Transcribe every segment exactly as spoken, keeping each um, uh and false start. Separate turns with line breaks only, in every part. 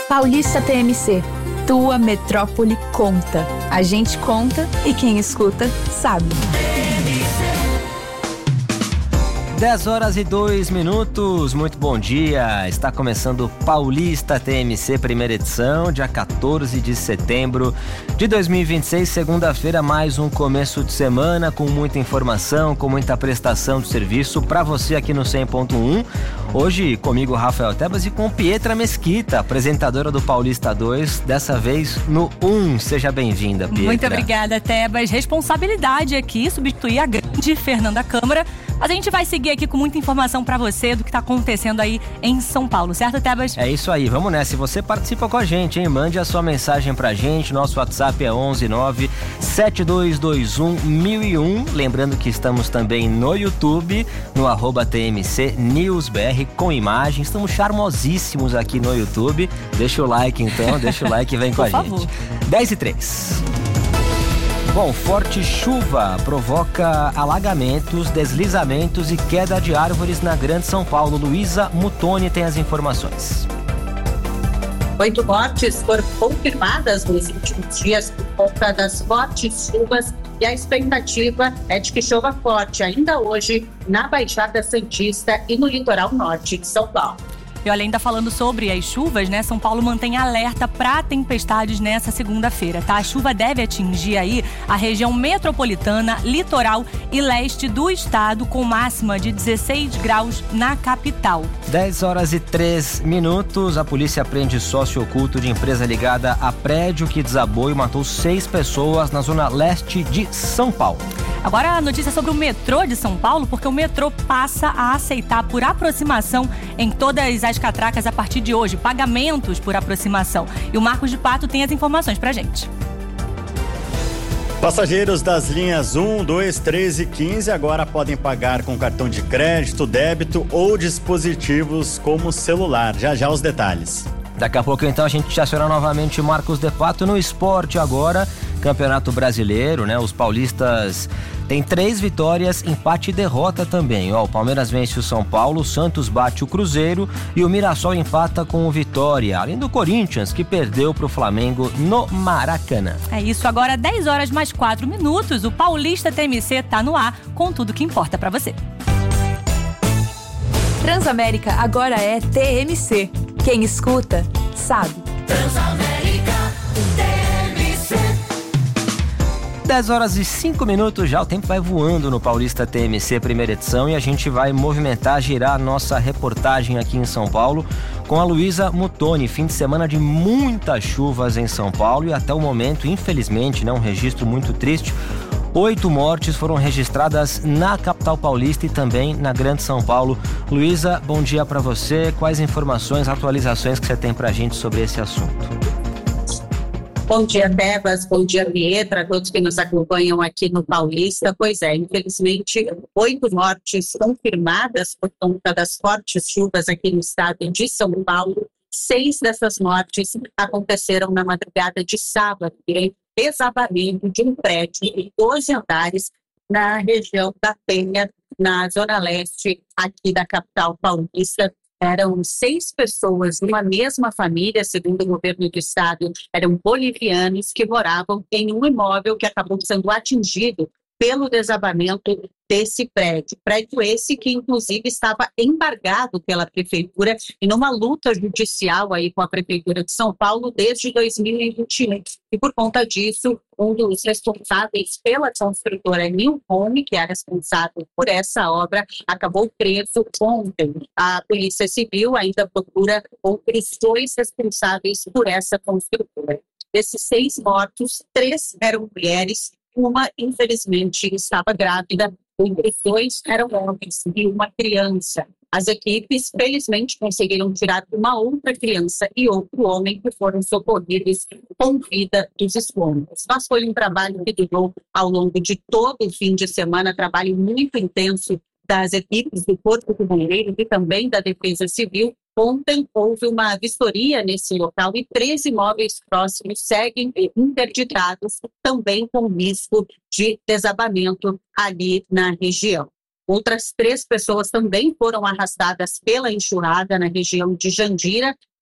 Paulista T M C. Tua metrópole conta. A gente conta e quem escuta sabe.
dez horas e dois minutos, muito bom dia. Está começando o Paulista T M C, primeira edição, dia quatorze de setembro de dois mil e vinte e seis, segunda-feira, mais um começo de semana com muita informação, com muita prestação de serviço para você aqui no cem ponto um. Hoje comigo, Rafael Tebas, e com Pietra Mesquita, apresentadora do Paulista dois, dessa vez no um. Seja bem-vinda, Pietra.
Muito obrigada, Tebas. Responsabilidade aqui, substituir a grande Fernanda Câmara. Mas a gente vai seguir aqui com muita informação pra você do que tá acontecendo aí em São Paulo, certo, Tebas?
É isso aí, vamos nessa. E você participa com a gente, hein? Mande a sua mensagem pra gente. Nosso WhatsApp é onze nove sete dois dois um mil e um. Lembrando que estamos também no YouTube, no arroba T M C News B R com imagem. Estamos charmosíssimos aqui no YouTube. Deixa o like então, deixa o like e vem com a
favor.
gente. dez e três. Bom, forte chuva provoca alagamentos, deslizamentos e queda de árvores na Grande São Paulo. Luísa Mutoni tem as informações.
Oito mortes foram confirmadas nos últimos dias por conta das fortes chuvas e a expectativa é de que chova forte ainda hoje na Baixada Santista e no litoral norte de São Paulo.
E olha, ainda falando sobre as chuvas, né? São Paulo mantém alerta para tempestades nessa segunda-feira, tá? A chuva deve atingir aí a região metropolitana, litoral e leste do estado, com máxima de dezesseis graus na capital.
dez horas e três minutos. A polícia prende sócio oculto de empresa ligada a prédio que desabou e matou seis pessoas na zona leste de São Paulo.
Agora a notícia sobre o metrô de São Paulo, porque o metrô passa a aceitar por aproximação em todas as catracas a partir de hoje, pagamentos por aproximação. E o Marcos de Pato tem as informações pra gente.
Passageiros das linhas um, dois, três e quinze agora podem pagar com cartão de crédito, débito ou dispositivos como celular. Já já os detalhes.
Daqui a pouco, então, a gente aciona novamente Marcos de Pato no esporte agora. Campeonato Brasileiro, né? Os paulistas têm três vitórias, empate e derrota também. Ó, o Palmeiras vence o São Paulo, o Santos bate o Cruzeiro e o Mirassol empata com o Vitória. Além do Corinthians, que perdeu para o Flamengo no Maracanã.
É isso, agora dez horas mais quatro minutos. O Paulista T M C tá no ar com tudo que importa para você.
Transamérica agora é T M C. Quem escuta, sabe.
Transamérica T M C.
dez horas e cinco minutos já, o tempo vai voando no Paulista T M C, primeira edição, e a gente vai movimentar, girar nossa reportagem aqui em São Paulo com a Luísa Mutoni. Fim de semana de muitas chuvas em São Paulo e até o momento, infelizmente, né, um registro muito triste. Oito mortes foram registradas na capital paulista e também na Grande São Paulo. Luísa, bom dia para você. Quais informações, atualizações que você tem para a gente sobre esse assunto?
Bom dia, Tebas. Bom dia, Pietra, todos que nos acompanham aqui no Paulista. Pois é, infelizmente, oito mortes confirmadas por conta das fortes chuvas aqui no estado de São Paulo. Seis dessas mortes aconteceram na madrugada de sábado, em desabamento de um prédio de doze andares na região da Penha, na zona leste aqui da capital paulista. Eram seis pessoas numa mesma família, segundo o governo do estado, eram bolivianos que moravam em um imóvel que acabou sendo atingido pelo desabamento desse prédio. Prédio esse que, inclusive, estava embargado pela prefeitura e numa luta judicial aí com a prefeitura de São Paulo desde dois mil e vinte e um. E por conta disso, um dos responsáveis pela construtora New Home, que é responsável por essa obra, acabou preso ontem. A Polícia Civil ainda procura outros dois responsáveis por essa construtora. Desses seis mortos, três eram mulheres. Uma, infelizmente, estava grávida, os dois eram homens e uma criança. As equipes, felizmente, conseguiram tirar uma outra criança e outro homem que foram socorridos com vida dos escombros. Mas foi um trabalho que durou ao longo de todo o fim de semana, trabalho muito intenso das equipes do Corpo de Bombeiros e também da Defesa Civil. Ontem houve uma vistoria nesse local e três imóveis próximos seguem interditados, também com risco de desabamento ali na região. Outras três pessoas também foram arrastadas pela enxurrada na região de Jandira,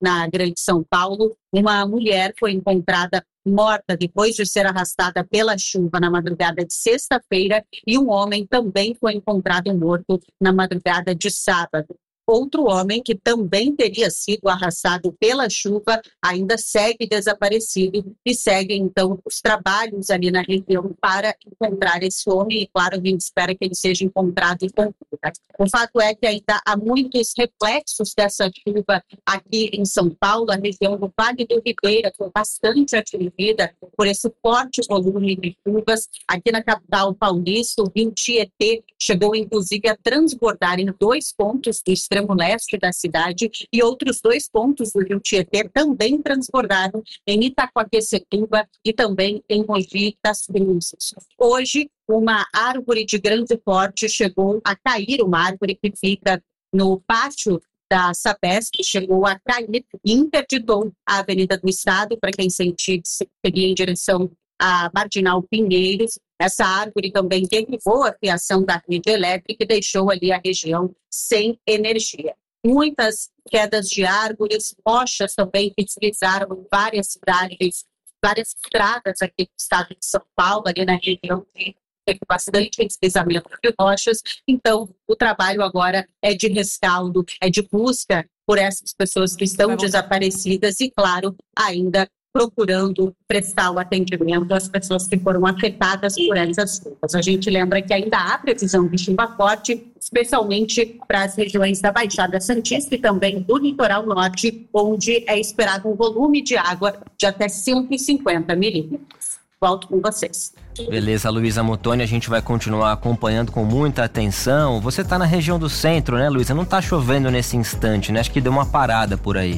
na Grande São Paulo. Uma mulher foi encontrada morta depois de ser arrastada pela chuva na madrugada de sexta-feira e um homem também foi encontrado morto na madrugada de sábado. Outro homem, que também teria sido arrastado pela chuva, ainda segue desaparecido e seguem, então, os trabalhos ali na região para encontrar esse homem e, claro, a gente espera que ele seja encontrado e com vida. O fato é que ainda há muitos reflexos dessa chuva aqui em São Paulo. A região do Vale do Ribeira foi bastante atingida por esse forte volume de chuvas. Aqui na capital paulista, o rio Tietê chegou, inclusive, a transbordar em dois pontos do extremo leste da cidade e outros dois pontos do rio Tietê também transbordaram em Itaquaquecetuba e também em Mogi das Cruzes. Hoje, uma árvore de grande porte chegou a cair, uma árvore que fica no pátio da Sabesp, chegou a cair e interditou a Avenida do Estado para quem sentir seguir em direção a Marginal Pinheiros. Essa árvore também derrubou a fiação da rede elétrica e deixou ali a região sem energia. Muitas quedas de árvores, rochas também que deslizaram em várias cidades, várias estradas aqui do estado de São Paulo, ali na região de teve bastante deslizamento de rochas. Então, o trabalho agora é de rescaldo, é de busca por essas pessoas que estão desaparecidas e, claro, ainda procurando prestar o atendimento às pessoas que foram afetadas por essas chuvas. A gente lembra que ainda há previsão de chuva forte, especialmente para as regiões da Baixada Santista e também do litoral norte, onde é esperado um volume de água de até cento e cinquenta milímetros. Volto com vocês.
Beleza, Luísa Muttoni, a gente vai continuar acompanhando com muita atenção. Você está na região do centro, né, Luísa? Não está chovendo nesse instante, né? Acho que deu uma parada por aí.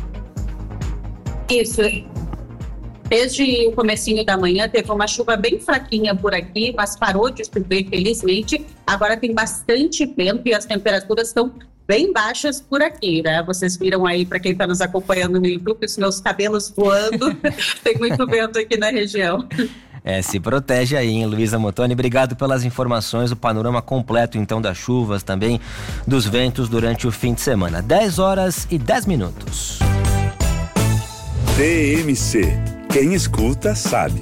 Isso. Desde o comecinho da manhã teve uma chuva bem fraquinha por aqui, mas parou de chover, felizmente. Agora tem bastante vento e as temperaturas estão bem baixas por aqui, né? Vocês viram aí, para quem está nos acompanhando no YouTube, os meus cabelos voando. Tem muito vento aqui na região.
É, se protege aí, hein, Luísa Muttoni? Obrigado pelas informações, o panorama completo, então, das chuvas, também dos ventos durante o fim de semana. dez horas e dez minutos.
T M C. Quem escuta, sabe.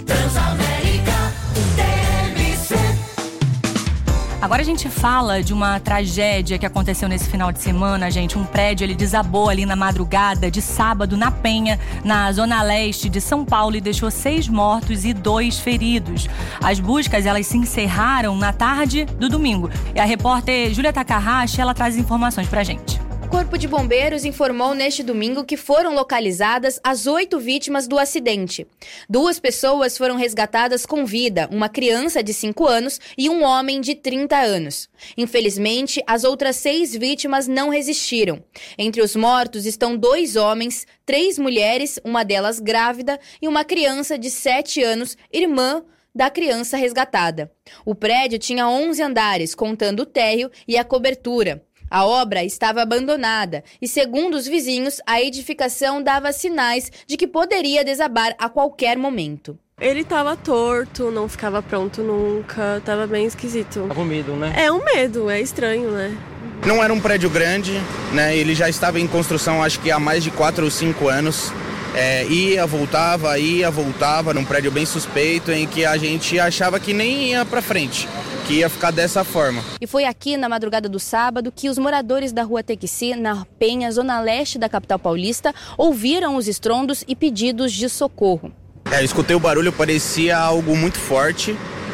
Agora a gente fala de uma tragédia que aconteceu nesse final de semana, gente. Um prédio, ele desabou ali na madrugada de sábado, na Penha, na zona leste de São Paulo, e deixou seis mortos e dois feridos. As buscas, elas se encerraram na tarde do domingo. E a repórter Júlia Takahashi, ela traz informações pra gente.
O Corpo de Bombeiros informou neste domingo que foram localizadas as oito vítimas do acidente. Duas pessoas foram resgatadas com vida, uma criança de cinco anos e um homem de trinta anos. Infelizmente, as outras seis vítimas não resistiram. Entre os mortos estão dois homens, três mulheres, uma delas grávida, e uma criança de sete anos, irmã da criança resgatada. O prédio tinha onze andares, contando o térreo e a cobertura. A obra estava abandonada e, segundo os vizinhos, a edificação dava sinais de que poderia desabar a qualquer momento.
Ele estava torto, não ficava pronto nunca, estava bem esquisito.
Tá com medo, né?
É um medo, é estranho, né?
Não era um prédio grande, né? Ele já estava em construção acho que há mais de quatro ou cinco anos. É, ia, voltava, ia, voltava, num prédio bem suspeito, em que a gente achava que nem ia pra frente, que ia ficar dessa forma.
E foi aqui, na madrugada do sábado, que os moradores da rua Tequeci, na Penha, zona leste da capital paulista, ouviram os estrondos e pedidos de socorro.
É, eu escutei o barulho, parecia algo muito forte.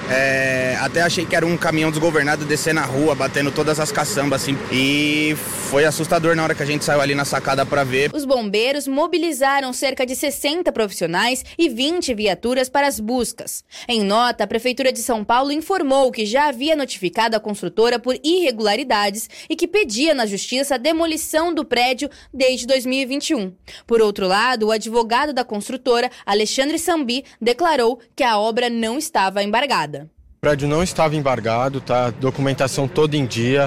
É, até achei que era um caminhão desgovernado descendo na rua, batendo todas as caçambas, assim. E foi assustador na hora que a gente saiu ali na sacada para ver.
Os bombeiros mobilizaram cerca de sessenta profissionais e vinte viaturas para as buscas. Em nota, a Prefeitura de São Paulo informou que já havia notificado a construtora por irregularidades e que pedia na Justiça a demolição do prédio desde dois mil e vinte e um. Por outro lado, o advogado da construtora, Alexandre Sambi, declarou que a obra não estava embargada.
O prédio não estava embargado, tá? Documentação toda em dia.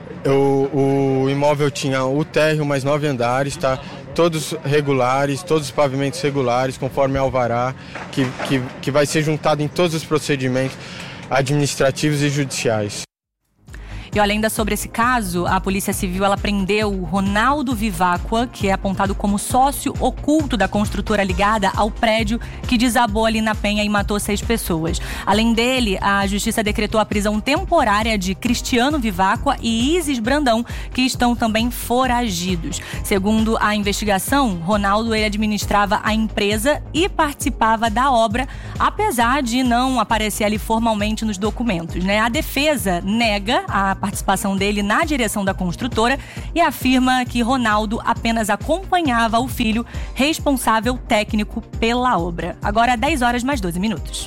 O, o imóvel tinha o térreo mais nove andares, tá? Todos regulares, todos os pavimentos regulares, conforme a alvará, que, que, que vai ser juntado em todos os procedimentos administrativos e judiciais.
E olha, ainda sobre esse caso, a Polícia Civil ela prendeu o Ronaldo Vivacqua, que é apontado como sócio oculto da construtora ligada ao prédio que desabou ali na Penha e matou seis pessoas. Além dele, a Justiça decretou a prisão temporária de Cristiano Vivacqua e Isis Brandão, que estão também foragidos. Segundo a investigação, Ronaldo ele administrava a empresa e participava da obra, apesar de não aparecer ali formalmente nos documentos, né? A defesa nega a participação dele na direção da construtora e afirma que Ronaldo apenas acompanhava o filho, responsável técnico pela obra. Agora, dez horas mais doze minutos.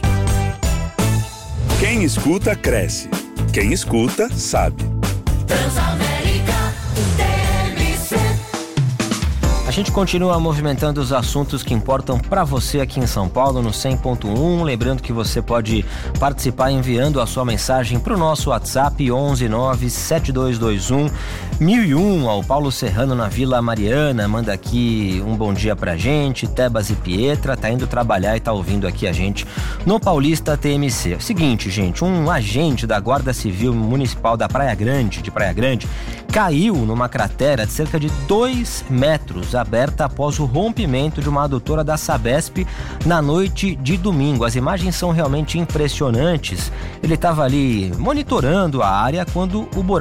Quem escuta, cresce. Quem escuta, sabe.
Transamérica T M C.
A gente continua movimentando os assuntos que importam para você aqui em São Paulo no cem ponto um. Lembrando que você pode participar enviando a sua mensagem para o nosso WhatsApp onze nove sete dois dois um mil e um. Ao Paulo Serrano na Vila Mariana manda aqui um bom dia pra gente. Tebas e Pietra tá indo trabalhar e tá ouvindo aqui a gente no Paulista T M C. Seguinte, gente, um agente da Guarda Civil Municipal da Praia Grande, de Praia Grande, caiu numa cratera de cerca de dois metros, aberta após o rompimento de uma adutora da Sabesp na noite de domingo. As imagens são realmente impressionantes. Ele estava ali monitorando a área quando o buraco